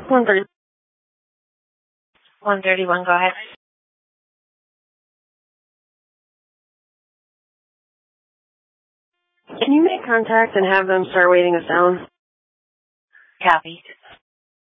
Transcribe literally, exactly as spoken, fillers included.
one thirty. one thirty-one, go ahead. Can you make contact and have them start waiting us down? Copy.